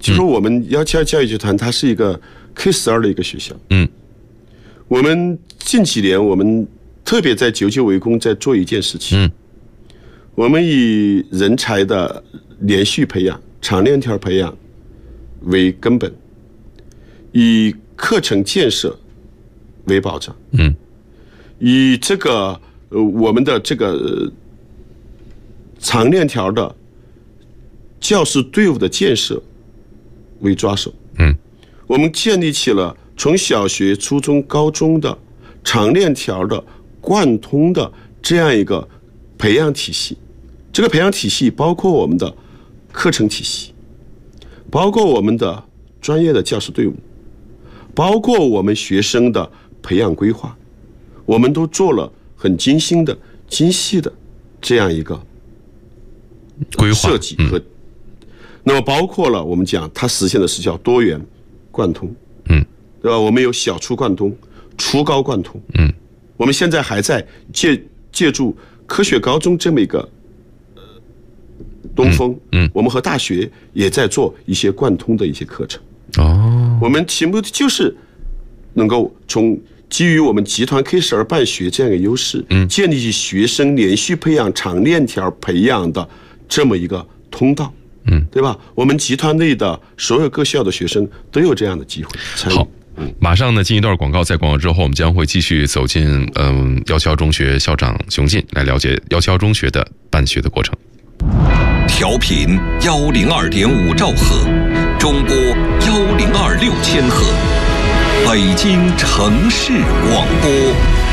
就说我们171教育集团它是一个 K12的一个学校。我们近几年我们特别在九九为公在做一件事情。我们以人才的连续培养、长链条培养为根本，以课程建设为保障。以这个我们的这个长链条的教师队伍的建设为抓手。我们建立起了从小学、初中、高中的长链条的贯通的这样一个培养体系。这个培养体系包括我们的课程体系，包括我们的专业的教师队伍，包括我们学生的培养规划，我们都做了很精心的、精细的这样一个规划设计和。那么包括了我们讲它实现的是叫多元贯通。对吧？我们有小初贯通、初高贯通。我们现在还在借助科学高中这么一个东风。我们和大学也在做一些贯通的一些课程。我们题目就是能够从基于我们集团 K12办学这样一个优势，建立起学生连续培养、长链条培养的这么一个通道。对吧？我们集团内的所有各校的学生都有这样的机会参与。 好，马上呢进一段广告，在广告之后，我们将会继续走进171中学校长熊进来了解171中学的办学的过程。 调频102.5兆赫，中波102.6千赫，北京城市广播。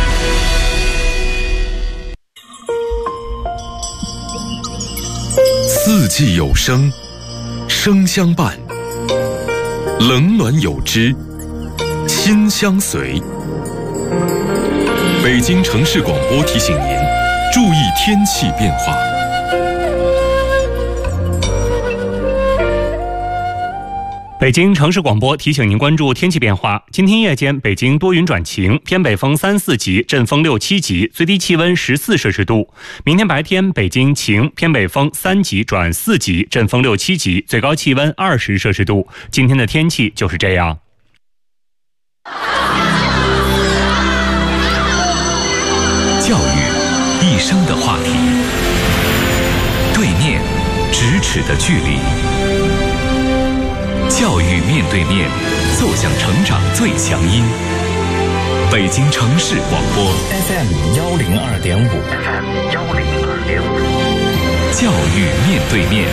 四季有声，声相伴；冷暖有知，心相随。北京城市广播提醒您，注意天气变化。 北京城市广播提醒您关注天气变化。今天夜间北京多云转晴，偏北风3、4级，阵风6、7级，最低气温14摄氏度。明天白天北京晴，偏北风3级转4级，阵风6、7级，最高气温20摄氏度。今天的天气就是这样。 教育一生的话题，对面咫尺的距离。教育面对面，奏响成长最强音。北京城市广播 FM 102.5， 教育面对面。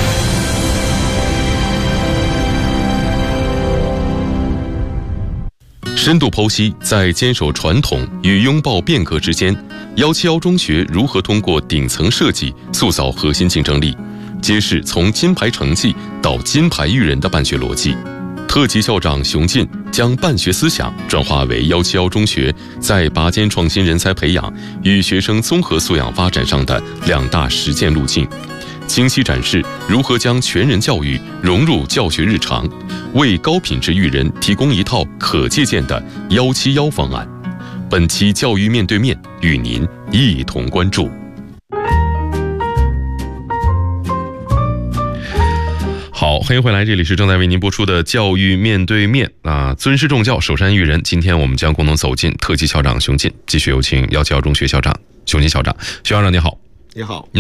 深度剖析在坚守传统与拥抱变革之间，171中学如何通过顶层设计塑造核心竞争力，揭示从金牌成绩到金牌育人的办学逻辑。特级校长熊进将办学思想转化为171中学在拔尖创新人才培养与学生综合素养发展上的2大实践路径，清晰展示如何将全人教育融入教学日常，为高品质育人提供一套可借鉴的171方案。本期教育面对面与您一同关注。好，欢迎回来，这里是正在为您播出的教育面对面啊，尊师重教，首善育人。今天我们将共同走进特级校长熊进，继续有请171中学校长熊进校长。熊校长你好。 你好。